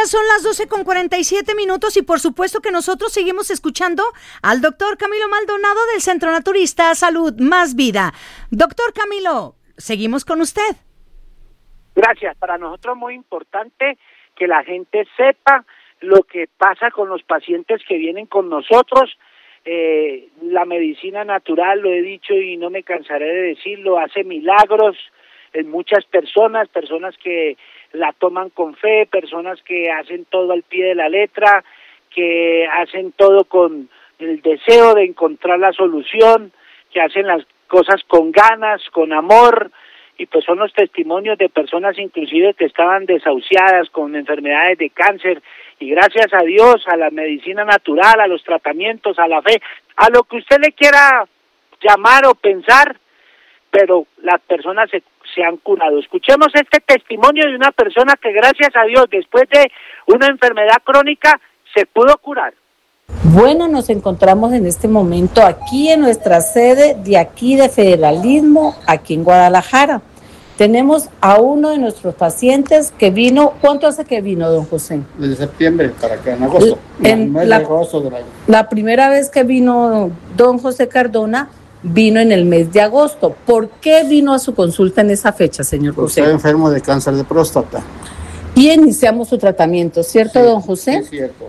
días, son las 12:47 y por supuesto que nosotros seguimos escuchando al doctor Camilo Maldonado del Centro Naturista Salud Más Vida. Doctor Camilo, seguimos con usted. Gracias. Para nosotros es muy importante que la gente sepa lo que pasa con los pacientes que vienen con nosotros. La medicina natural, lo he dicho y no me cansaré de decirlo, hace milagros en muchas personas que la toman con fe, personas que hacen todo al pie de la letra, que hacen todo con el deseo de encontrar la solución, que hacen las cosas con ganas, con amor, y pues son los testimonios de personas inclusive que estaban desahuciadas con enfermedades de cáncer, y gracias a Dios, a la medicina natural, a los tratamientos, a la fe, a lo que usted le quiera llamar o pensar, pero las personas se han curado. Escuchemos este testimonio de una persona que gracias a Dios, después de una enfermedad crónica, se pudo curar. Bueno, nos encontramos en este momento aquí en nuestra sede de aquí de Federalismo, aquí en Guadalajara. Tenemos a uno de nuestros pacientes que vino. ¿Cuánto hace que vino, don José? Desde septiembre para acá, en agosto. La primera vez que vino don José Cardona vino en el mes de agosto. ¿Por qué vino a su consulta en esa fecha, señor José? Estoy enfermo de cáncer de próstata. Y iniciamos su tratamiento, ¿cierto, sí, don José? Sí, cierto.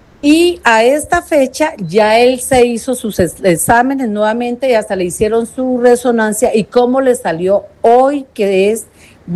Y a esta fecha ya él se hizo sus exámenes nuevamente y hasta le hicieron su resonancia. ¿Y cómo le salió hoy, que es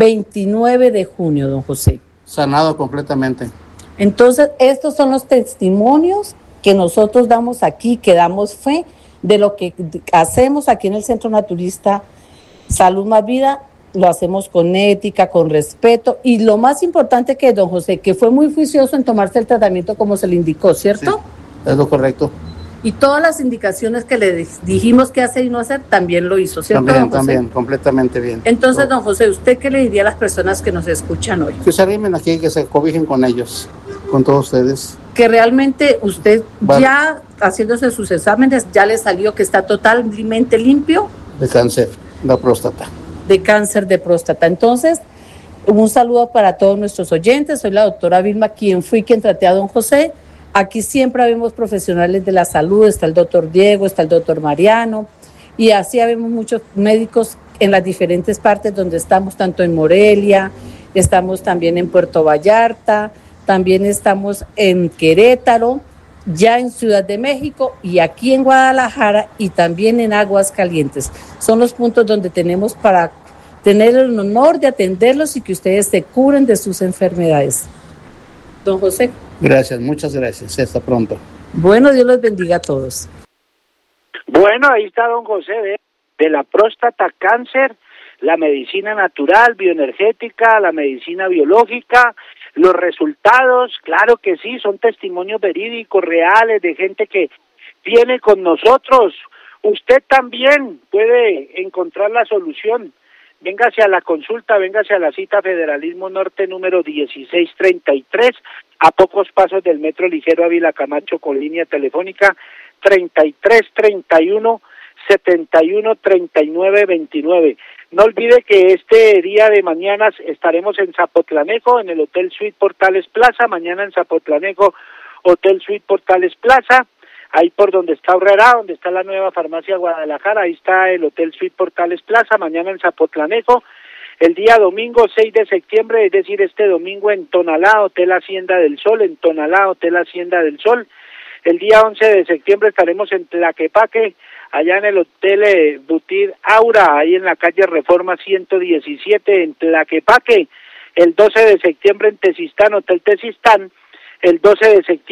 29 de junio, don José? Sanado completamente. Entonces, estos son los testimonios que nosotros damos aquí, que damos fe de lo que hacemos aquí en el Centro Naturista Salud Más Vida. Lo hacemos con ética, con respeto, y lo más importante que don José, que fue muy juicioso en tomarse el tratamiento como se le indicó, ¿cierto? Sí, es lo correcto. Y todas las indicaciones que le dijimos qué hacer y no hacer, también lo hizo, ¿cierto, don José? También, completamente bien. Entonces, don José, ¿usted qué le diría a las personas que nos escuchan hoy? Que se arrimen aquí, que se cobijen con ellos, con todos ustedes. Que realmente usted ya haciéndose sus exámenes, ya le salió que está totalmente limpio. De cáncer, la próstata. De cáncer de próstata. Entonces, un saludo para todos nuestros oyentes. Soy la doctora Vilma, quien traté a don José. Aquí siempre habemos profesionales de la salud, está el doctor Diego, está el doctor Mariano, y así habemos muchos médicos en las diferentes partes donde estamos, tanto en Morelia, estamos también en Puerto Vallarta, también estamos en Querétaro, ya en Ciudad de México y aquí en Guadalajara y también en Aguascalientes. Son los puntos donde tenemos para tener el honor de atenderlos y que ustedes se curen de sus enfermedades. Don José. Gracias, muchas gracias. Hasta pronto. Bueno, Dios los bendiga a todos. Bueno, ahí está don José de la próstata, cáncer, la medicina natural, bioenergética, la medicina biológica. Los resultados, claro que sí, son testimonios verídicos, reales, de gente que viene con nosotros. Usted también puede encontrar la solución. Véngase a la consulta, véngase a la cita Federalismo Norte número 1633, a pocos pasos del Metro Ligero Ávila Camacho, con línea telefónica 3331-713929. No olvide que este día de mañana estaremos en Zapotlanejo, en el Hotel Suite Portales Plaza. Mañana en Zapotlanejo, Hotel Suite Portales Plaza. Ahí por donde está Urrera, donde está la nueva farmacia Guadalajara, ahí está el Hotel Suite Portales Plaza. Mañana en Zapotlanejo. El día domingo 6 de septiembre, es decir, este domingo en Tonalá, Hotel Hacienda del Sol, en Tonalá, Hotel Hacienda del Sol. El día 11 de septiembre estaremos en Tlaquepaque, allá en el Hotel Butir Aura, ahí en la calle Reforma 117, en Tlaquepaque. El 12 de septiembre en Tezistán, Hotel Tezistán. El 12 de septiembre